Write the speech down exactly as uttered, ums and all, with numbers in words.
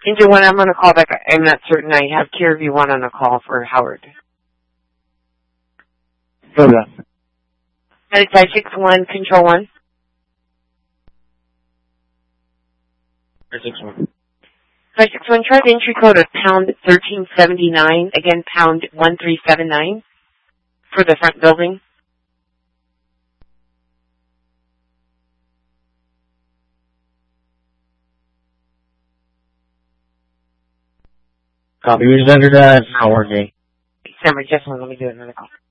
Engine one, I'm going to call back. I'm not certain. I have Care View one on a call for Howard. Go ahead. five six one, Control one. five six one. five six one, try the entry code of pound thirteen seventy-nine. Again, pound one three seven nine for the front building. Copy. We just entered that. It's not working. December, just one. Let me do another call.